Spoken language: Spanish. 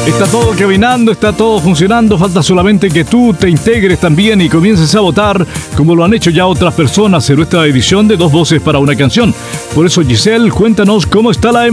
Está todo caminando, está todo funcionando, falta solamente que tú te integres también y comiences a votar como lo han hecho ya otras personas en nuestra edición de Dos Voces para una Canción. Por eso, Giselle, cuéntanos cómo está la